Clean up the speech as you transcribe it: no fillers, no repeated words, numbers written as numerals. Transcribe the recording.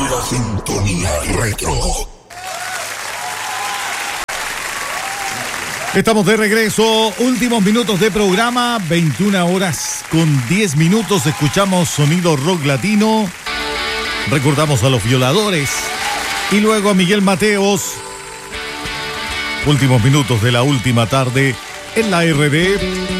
La sintonía retro. Estamos de regreso, últimos minutos de programa, 21:10. Escuchamos sonido rock latino. Recordamos a Los Violadores y luego a Miguel Mateos. Últimos minutos de la última tarde en la RD.